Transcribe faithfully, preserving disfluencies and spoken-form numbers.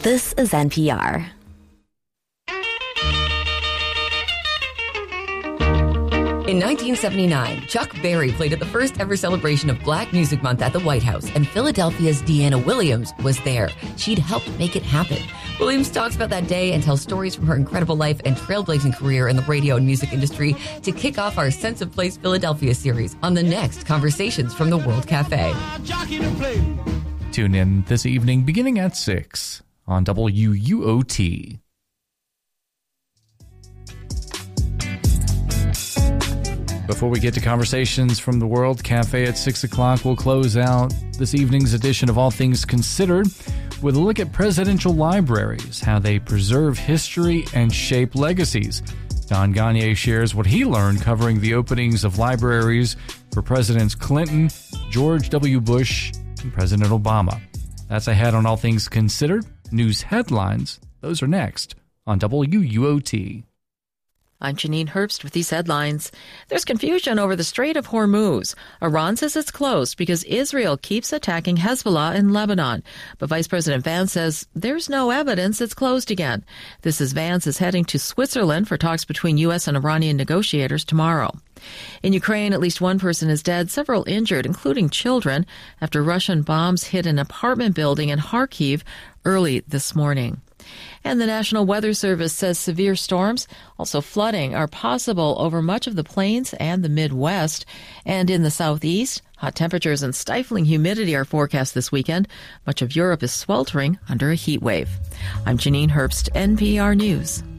This is N P R. In nineteen seventy-nine, Chuck Berry played at the first ever celebration of Black Music Month at the White House, and Philadelphia's Deanna Williams was there. She'd helped make it happen. Williams talks about that day and tells stories from her incredible life and trailblazing career in the radio and music industry to kick off our Sense of Place Philadelphia series on the next Conversations from the World Cafe. Tune in this evening beginning at six on W U O T. Before we get to Conversations from the World Cafe at six o'clock, we'll close out this evening's edition of All Things Considered with a look at presidential libraries, how they preserve history and shape legacies. Don Gagné shares what he learned covering the openings of libraries for Presidents Clinton, George W. Bush, and President Obama. That's ahead on All Things Considered. News headlines, those are next on W U O T. I'm Janine Herbst with these headlines. There's confusion over the Strait of Hormuz. Iran says it's closed because Israel keeps attacking Hezbollah in Lebanon. But Vice President Vance says there's no evidence it's closed again. This is Vance is heading to Switzerland for talks between U S and Iranian negotiators tomorrow. In Ukraine, at least one person is dead, several injured, including children, after Russian bombs hit an apartment building in Kharkiv early this morning. And the National Weather Service says severe storms, also flooding, are possible over much of the plains and the Midwest. And in the southeast, hot temperatures and stifling humidity are forecast this weekend. Much of Europe is sweltering under a heat wave. I'm Janine Herbst, N P R News.